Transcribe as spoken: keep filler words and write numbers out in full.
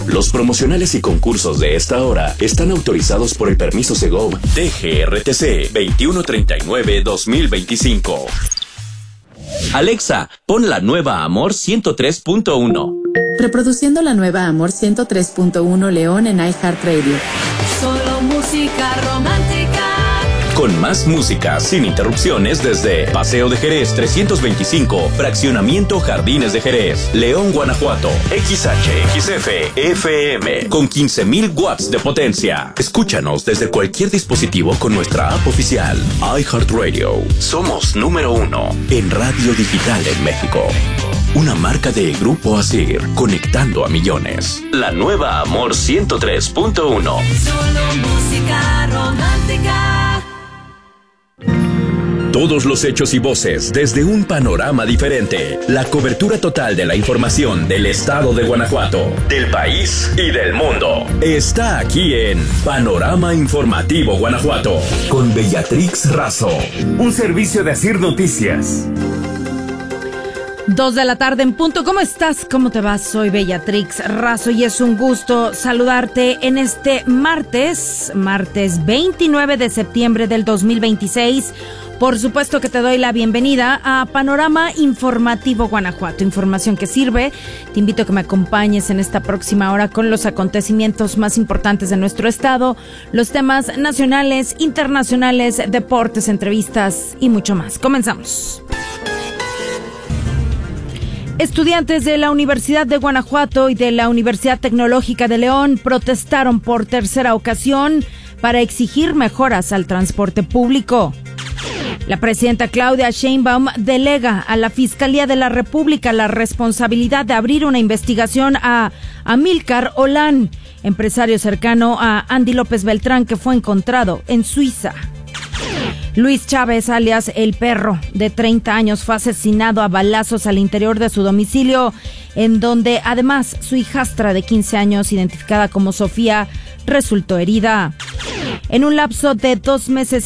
Los promocionales y concursos de esta hora están autorizados por el permiso Segov D G R T C veintiuno treinta y nueve guión dos mil veinticinco. Alexa, pon la nueva Amor ciento tres punto uno. Reproduciendo la nueva Amor ciento tres punto uno León en iHeartRadio. Solo música romántica. Con más música, sin interrupciones desde Paseo de Jerez trescientos veinticinco, Fraccionamiento Jardines de Jerez, León, Guanajuato. X H X F F M con quince mil watts de potencia. Escúchanos desde cualquier dispositivo con nuestra app oficial iHeartRadio. Somos número uno en radio digital en México. Una marca de Grupo Asir, conectando a millones. La nueva Amor ciento tres punto uno. Solo música romántica. Todos los hechos y voces desde un panorama diferente. La cobertura total de la información del estado de Guanajuato, del país y del mundo. Está aquí en Panorama Informativo Guanajuato. Con Bellatrix Razo. Un servicio de Asir Noticias. Dos de la tarde en punto. ¿Cómo estás? ¿Cómo te vas? Soy Bellatrix Razo y es un gusto saludarte en este martes, martes veintinueve de septiembre del dos mil veintiséis. Por supuesto que te doy la bienvenida a Panorama Informativo Guanajuato, información que sirve. Te invito a que me acompañes en esta próxima hora con los acontecimientos más importantes de nuestro estado, los temas nacionales, internacionales, deportes, entrevistas y mucho más. Comenzamos. Estudiantes de la Universidad de Guanajuato y de la Universidad Tecnológica de León protestaron por tercera ocasión para exigir mejoras al transporte público. La presidenta Claudia Sheinbaum delega a la Fiscalía de la República la responsabilidad de abrir una investigación a Amílcar Olán, empresario cercano a Andy López Beltrán, que fue encontrado en Suiza. Luis Chávez, alias El Perro, de treinta años, fue asesinado a balazos al interior de su domicilio, en donde además su hijastra de quince años, identificada como Sofía, resultó herida. En un lapso de dos meses